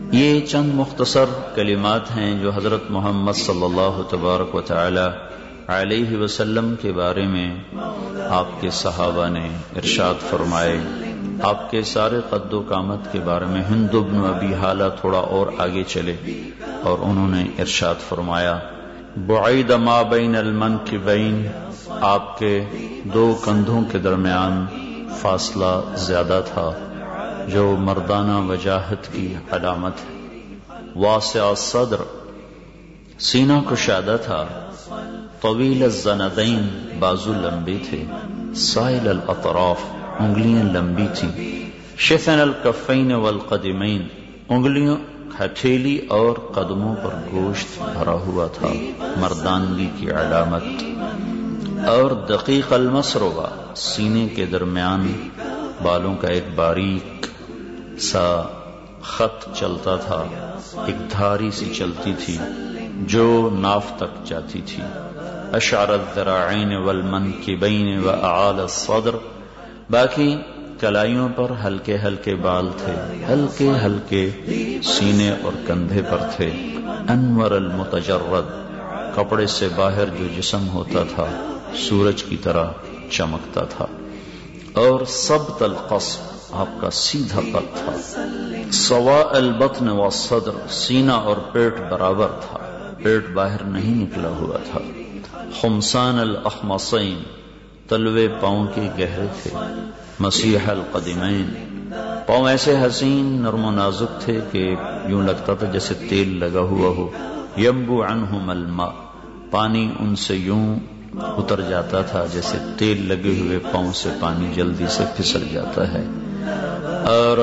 یہ چند مختصر کلمات ہیں جو حضرت محمد صلی اللہ تبارک و تعالی علیہ وسلم کے بارے میں آپ کے صحابہ نے ارشاد فرمائے. آپ کے سارے قد و قامت کے بارے میں ہند بن ابی حالہ تھوڑا اور آگے چلے اور انہوں نے ارشاد فرمایا بعید ما بین المنکبین، آپ کے دو کندھوں کے درمیان فاصلہ زیادہ تھا جو مردانہ وجاہت کی علامت ہے. واسع الصدر، سینہ کشادہ تھا. طویل الزندین، بازو لمبے تھے. سائل الاطراف، انگلیاں لمبی تھیں. شفن الکفین والقدمین، انگلیوں ہتھیلی اور قدموں پر گوشت بھرا ہوا تھا، مردانگی کی علامت. اور دقیق المسربہ، سینے کے درمیان بالوں کا ایک باریک سا خط چلتا تھا، ایک دھاری سی چلتی تھی جو ناف تک جاتی تھی. اشعر الذراعین والمنکبین واعال الصدر، باقی کلائیوں پر ہلکے ہلکے بال تھے، ہلکے ہلکے سینے اور کندھے پر تھے. انور المتجرد، کپڑے سے باہر جو جسم ہوتا تھا سورج کی طرح چمکتا تھا. اور سبط القصب، آپ کا سیدھا قد تھا. سواء البطن والصدر، سینہ اور پیٹ برابر تھا، پیٹ باہر نہیں نکلا ہوا تھا. خمسان الاخمصین، تلوے پاؤں کے گہرے تھے. مسیح القدمین، پاؤں ایسے حسین نرم و نازک تھے کہ یوں لگتا تھا جیسے تیل لگا ہوا ہو. ینبو عنہم الماء، پانی ان سے یوں اتر جاتا تھا جیسے تیل لگے ہوئے پاؤں سے پانی جلدی سے پھسل جاتا ہے. اور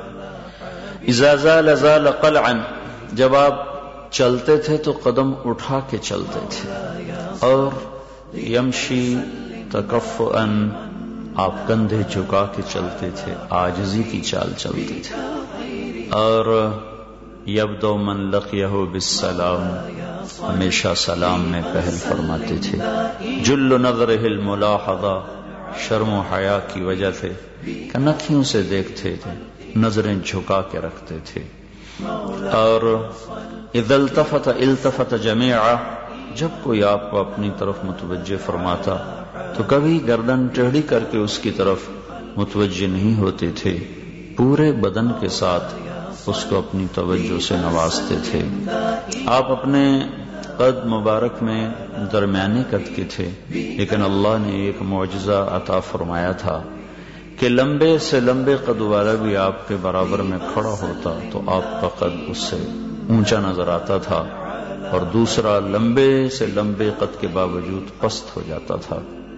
اذا زال زال قلعا، جب آپ چلتے تھے تو قدم اٹھا کے چلتے تھے. اور یمشی تکفؤا، آپ کندھے جھکا کے چلتے تھے، عاجزی کی چال چلتے تھے. اور یبدو من لقیہ بالسلام، ہمیشہ سلام میں پہل فرماتے تھے. جل نظرہ الملاحظہ، شرم و حیا کی وجہ سے کنکھیوں سے دیکھتے تھے، نظریں جھکا کے رکھتے تھے. اور اذا التفت التفت جمیعا، جب کوئی آپ کو اپنی طرف متوجہ فرماتا تو کبھی گردن ٹیڑھی کر کے اس کی طرف متوجہ نہیں ہوتے تھے، پورے بدن کے ساتھ اس کو اپنی توجہ سے نوازتے تھے. آپ اپنے قد مبارک میں درمیانے قد کے تھے، لیکن اللہ نے ایک معجزہ عطا فرمایا تھا کہ لمبے سے لمبے قد والا بھی آپ کے برابر میں کھڑا ہوتا تو آپ کا قد اس سے اونچا نظر آتا تھا، اور دوسرا لمبے سے لمبے قد کے باوجود پست ہو جاتا تھا.